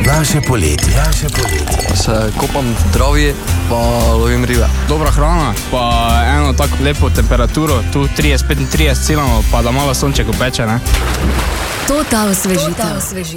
Naše poletje. Se kopam v travi, pa lovim ribe. Dobra hrana, pa eno tako lepo temperaturo, tu 30-35 cilamo, pa da malo sonček opeče, ne? To ta osvežitev.